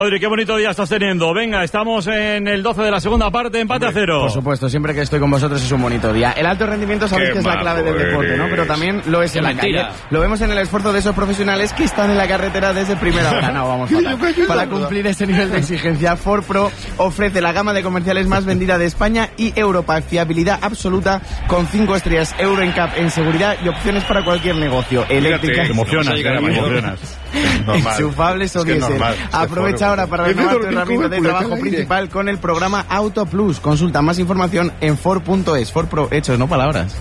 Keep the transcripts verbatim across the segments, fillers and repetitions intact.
Rodri, qué bonito día estás teniendo. Venga, estamos en el doce de la segunda parte, empate Hombre, a cero. Por supuesto, siempre que estoy con vosotros es un bonito día. El alto rendimiento sabéis qué que es la clave del deporte, ¿no? Pero también lo es en la calle. Lo vemos en el esfuerzo de esos profesionales que están en la carretera desde primera hora. No, vamos fatal. Para cumplir ese nivel de exigencia, Ford Pro ofrece la gama de comerciales más vendida de España y Europa. Fiabilidad absoluta con cinco estrellas Euro N C A P en seguridad y opciones para cualquier negocio. Eléctricas, te emocionas, te emocionas. Enchufables o diésel. Aprovecha ahora para renovar tu herramienta de trabajo principal con el programa Auto Plus. Consulta más información en Ford punto es. Ford Pro, hechos, no palabras.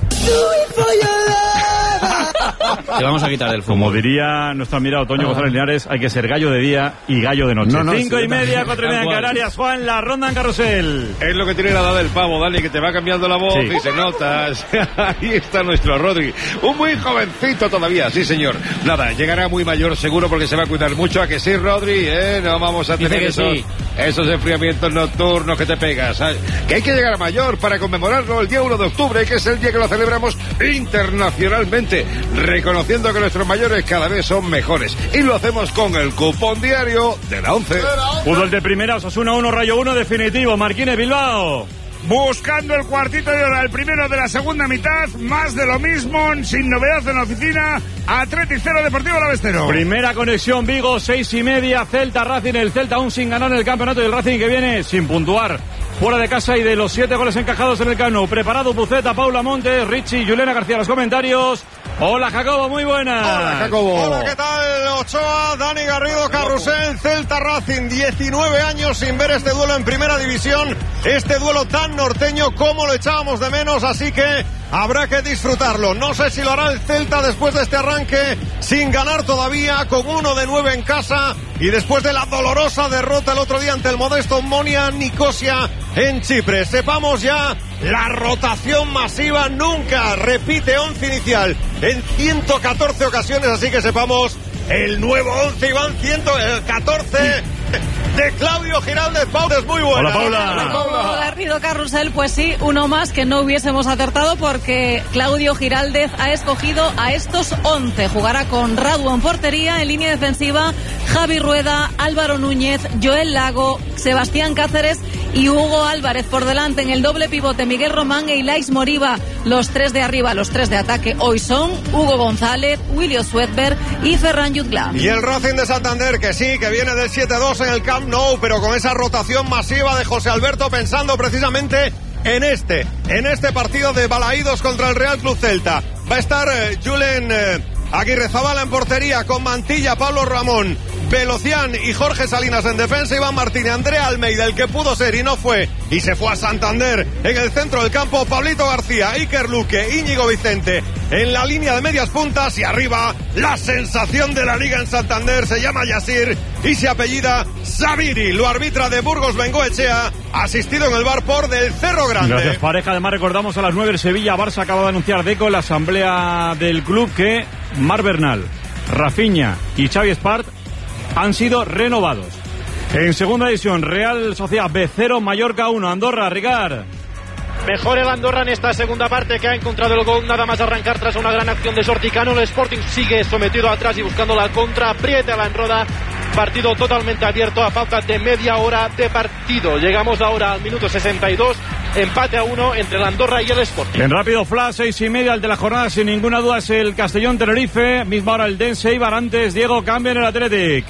Te vamos a quitar del fútbol. Como diría nuestro admirado Toño González Linares, hay que ser gallo de día y gallo de noche. No, no, Cinco sí, y media, cuatro y media en Canarias. Juan, la ronda en carrusel. Es lo que tiene la edad del pavo, Dani, que te va cambiando la voz sí. y se notas. Ahí está nuestro Rodri. Un muy jovencito todavía, sí señor. Nada, llegará muy mayor seguro porque se va a cuidar mucho. ¿A que sí, Rodri? ¿Eh? No vamos a tener esos, sí. esos enfriamientos nocturnos que te pegas. ¿Sabes? Que hay que llegar a mayor para conmemorarlo el día uno de octubre, que es el día que lo celebramos internacionalmente, reconociendo que nuestros mayores cada vez son mejores. Y lo hacemos con el cupón diario de la once. Fútbol de primera, Osasuna uno, Rayo uno, definitivo. Marquínez, Bilbao. Buscando el cuartito de hora, el primero de la segunda mitad, más de lo mismo, sin novedad en la oficina. Atleti cero, Deportivo Alavés. Primera conexión Vigo, seis y media, Celta Racing, el Celta aún sin ganar en el campeonato y el Racing que viene sin puntuar. Fuera de casa y de los siete goles encajados en el Camp Nou. Preparado Buceta, Paula Montes, Richie, Juliana García, los comentarios. Hola Jacobo, muy buenas. Hola Jacobo. Hola, ¿qué tal? Ochoa, Dani Garrido, Carrusel, Celta Racing, diecinueve años sin ver este duelo en primera división. Este duelo tan norteño como lo echábamos de menos, así que habrá que disfrutarlo. No sé si lo hará el Celta después de este arranque sin ganar todavía, con uno de nueve en casa y después de la dolorosa derrota el otro día ante el modesto Omonia Nicosia en Chipre. Sepamos ya la rotación masiva, nunca repite once inicial en ciento catorce ocasiones, así que sepamos el nuevo once y van ciento catorce de Claudio Giraldez. Paula, es muy buena. Hola, Paula. Hola, Paula. Garrido, Carrusel, pues sí, uno más que no hubiésemos acertado porque Claudio Giraldez ha escogido a estos once. Jugará con Radu en portería, en línea defensiva, Javi Rueda, Álvaro Núñez, Joel Lago, Sebastián Cáceres y Hugo Álvarez. Por delante en el doble pivote Miguel Román e Ilais Moriba. Los tres de arriba, los tres de ataque hoy son Hugo González, William Swedberg y Ferran Jutgla. Y el Racing de Santander, que sí, que viene del siete dos en el Camp Nou, pero con esa rotación masiva de José Alberto, pensando precisamente en este, en este partido de Balaídos contra el Real Club Celta. Va a estar eh, Julen eh, Aguirre Zabala en portería, con Mantilla, Pablo Ramón, Velocián y Jorge Salinas en defensa, Iván Martínez, Andrea Almeida, el que pudo ser y no fue, y se fue a Santander. En el centro del campo, Pablito García, Iker Luque, Íñigo Vicente en la línea de medias puntas, y arriba la sensación de la liga en Santander, se llama Yasir y se apellida Sabiri. Lo arbitra de Burgos Bengoechea, asistido en el bar por del Cerro Grande. Gracias, pareja. Además recordamos a las nueve el Sevilla Barça acaba de anunciar Deco en la asamblea del club que Mar Bernal, Rafinha y Xavi Espart han sido renovados. En segunda división, Real Sociedad B cero, Mallorca uno, Andorra, Ricard. Mejor el Andorra en esta segunda parte, que ha encontrado el gol nada más arrancar tras una gran acción de Sorticano. El Sporting sigue sometido atrás y buscando la contra, aprieta la enroda. Partido totalmente abierto a falta de media hora de partido. Llegamos ahora al minuto sesenta y dos, empate a uno entre el Andorra y el Sporting. En rápido flash, seis y media, el de la jornada sin ninguna duda es el Castellón-Tenerife. Misma hora el Dense, Ibar antes, Diego cambia en el Athletic.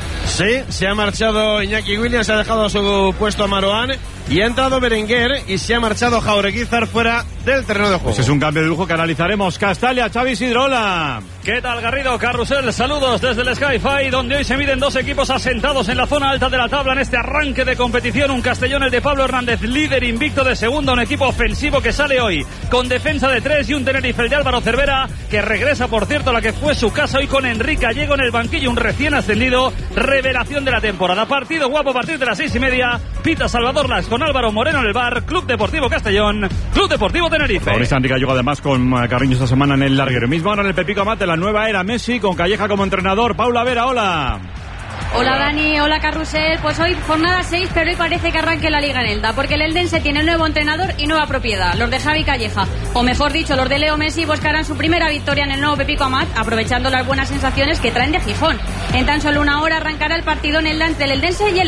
Sí, se ha marchado Iñaki Williams, se ha dejado su puesto a Marouane y ha entrado Berenguer y se ha marchado Jaureguizar fuera del terreno de juego. Pues es un cambio de lujo que analizaremos. Castalia, Xavi Sidrola. ¿Qué tal, Garrido? Carrusel, saludos desde el Sky-Fi, donde hoy se miden dos equipos asentados en la zona alta de la tabla en este arranque de competición. Un Castellón, el de Pablo Hernández, líder invicto de segunda, un equipo ofensivo que sale hoy con defensa de tres, y un Tenerife, el de Álvaro Cervera, que regresa, por cierto, a la que fue su casa hoy con Enrique Gallego en el banquillo, un recién ascendido, revelación de la temporada. Partido guapo a partir de las seis y media. Pita Salvador Las con Álvaro Moreno en el bar. Club Deportivo Castellón, Club Deportivo Tenerife. Paulista Antica llegó además con Carriño esta semana en el larguero. Mismo ahora en el Pepico Amate, la nueva era Messi con Calleja como entrenador. Paula Vera, hola. Hola Dani, hola Carrusel. Pues hoy jornada seis, pero hoy parece que arranque la Liga en Elda, porque el Eldense tiene nuevo entrenador y nueva propiedad, los de Javi Calleja. O mejor dicho, los de Leo Messi buscarán su primera victoria en el nuevo Pepico Amat, aprovechando las buenas sensaciones que traen de Gijón. En tan solo una hora arrancará el partido en Elda entre el Eldense y el